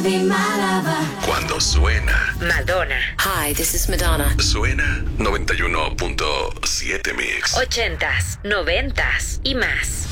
be my lover. Cuando suena. Madonna. Hi, this is Madonna. Suena 91.7 Mix. 80s, 90s y más.